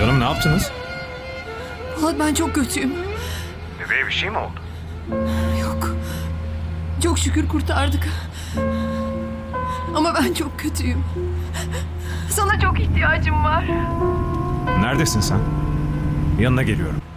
Canım ne yaptınız? Polat ben çok kötüyüm. Bebeğe bir şey mi oldu? Yok. Çok şükür kurtardık. Ama ben çok kötüyüm. Sana çok ihtiyacım var. Neredesin sen? Yanına geliyorum.